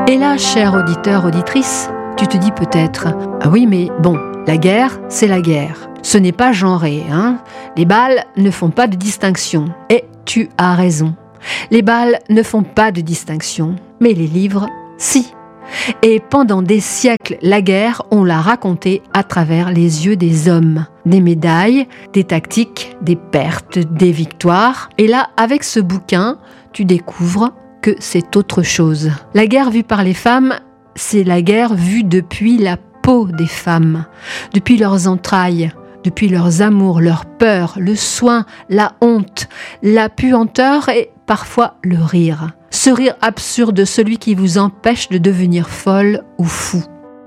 Et là, cher auditeur, auditrice, tu te dis peut-être « Ah oui, mais bon, la guerre, c'est la guerre. Ce n'est pas genré, hein. Les balles ne font pas de distinction. » Et tu as raison. Les balles ne font pas de distinction, mais les livres, si. Et pendant des siècles, la guerre, on l'a racontée à travers les yeux des hommes. Des médailles, des tactiques, des pertes, des victoires. Et là, avec ce bouquin, tu découvres que c'est autre chose. La guerre vue par les femmes, c'est la guerre vue depuis la peau des femmes, depuis leurs entrailles, depuis leurs amours, leurs peurs, le soin, la honte, la puanteur et parfois le rire. Ce rire absurde, celui qui vous empêche de devenir folle ou fou.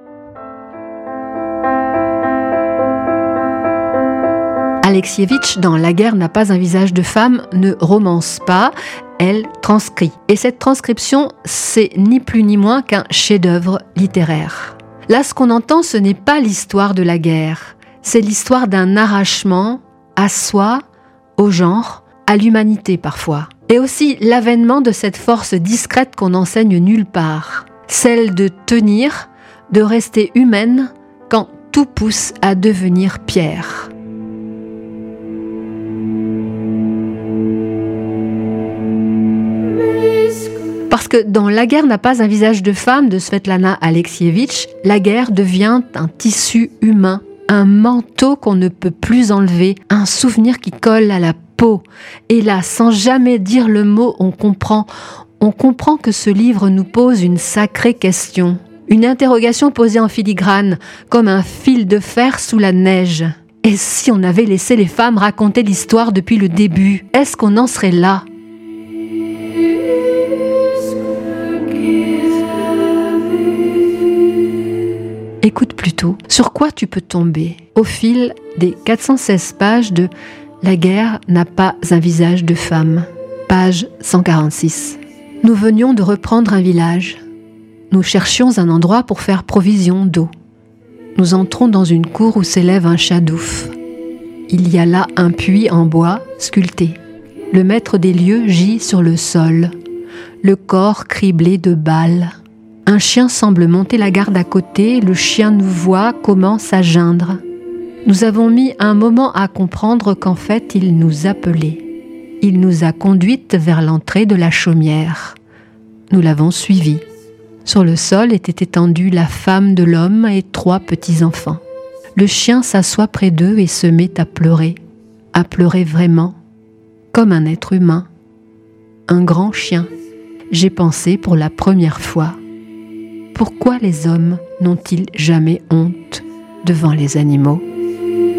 Alexievitch, dans La guerre n'a pas un visage de femme, ne romance pas, elle transcrit. Et cette transcription, c'est ni plus ni moins qu'un chef-d'œuvre littéraire. Là, ce qu'on entend, ce n'est pas l'histoire de la guerre, c'est l'histoire d'un arrachement à soi, au genre, à l'humanité parfois. Et aussi l'avènement de cette force discrète qu'on n'enseigne nulle part, celle de tenir, de rester humaine quand tout pousse à devenir pierre. Parce que dans La guerre n'a pas un visage de femme de Svetlana Alexievitch, la guerre devient un tissu humain, un manteau qu'on ne peut plus enlever, un souvenir qui colle à la peau. Et là, sans jamais dire le mot, on comprend que ce livre nous pose une sacrée question. Une interrogation posée en filigrane, comme un fil de fer sous la neige. Et si on avait laissé les femmes raconter l'histoire depuis le début, est-ce qu'on en serait là ? Écoute plutôt, sur quoi tu peux tomber au fil des 416 pages de La guerre n'a pas un visage de femme, page 146. Nous venions de reprendre un village. Nous cherchions un endroit pour faire provision d'eau. Nous entrons dans une cour où s'élève un chadouf. Il y a là un puits en bois sculpté. Le maître des lieux gît sur le sol, le corps criblé de balles. Un chien semble monter la garde à côté, le chien nous voit, commence à geindre. Nous avons mis un moment à comprendre qu'en fait il nous appelait. Il nous a conduites vers l'entrée de la chaumière. Nous l'avons suivi. Sur le sol était étendue la femme de l'homme et 3 petits-enfants. Le chien s'assoit près d'eux et se met à pleurer vraiment, comme un être humain. Un grand chien. J'ai pensé pour la première fois. Pourquoi les hommes n'ont-ils jamais honte devant les animaux ?